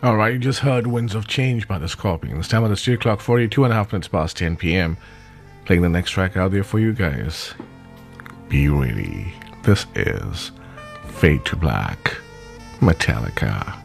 All right, you just heard Winds of Change by the Scorpions. Time on the studio clock, 42.5 minutes past 10 p.m. Playing the next track out there for you guys. Be ready. This is Fade to Black, Metallica.